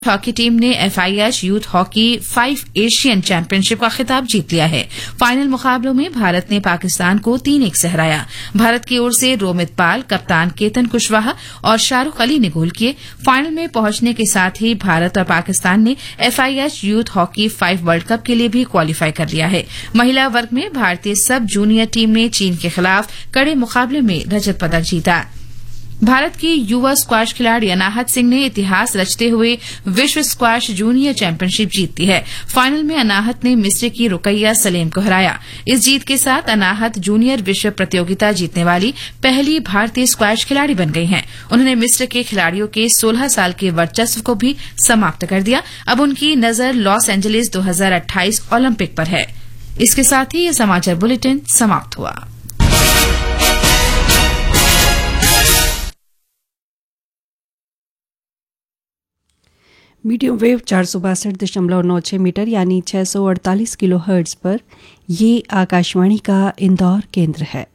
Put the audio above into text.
Hockey team ने FIH youth hockey 5 Asian championship का खिताब जीत लिया है। फाइनल मुकाबलों में भारत ने पाकिस्तान को 3-1 से हराया। भारत की ओर से रोमित पाल, कप्तान केतन कुशवाहा और शाहरुख अली ने गोल किए। फाइनल में पहुंचने के साथ ही भारत और पाकिस्तान ने FIH youth hockey 5 world cup के लिए भी क्वालीफाई कर लिया है। महिला वर्ग में भारतीय सब जूनियर टीम ने चीन के खिलाफ कड़े मुकाबले में रजत पदक जीता। भारत की युवा स्क्वैश खिलाड़ी अनाहत सिंह ने इतिहास रचते हुए विश्व स्क्वैश जूनियर चैंपियनशिप जीती है। फाइनल में अनाहत ने मिस्र की रुकैया सलेम को हराया। इस जीत के साथ अनाहत जूनियर विश्व प्रतियोगिता जीतने वाली पहली भारतीय स्क्वैश खिलाड़ी बन गई हैं। उन्होंने मिस्र के खिलाड़ियों के 16 साल के वर्चस्व को भी समाप्त कर दिया। अब उनकी नजर लॉस एंजलिस 2028 ओलंपिक पर है। इसके साथ ही यह समाचार बुलेटिन समाप्त हुआ। मीडियम वेव 462.96 मीटर यानी 648 किलो हर्ट्ज पर ये आकाशवाणी का इंदौर केंद्र है।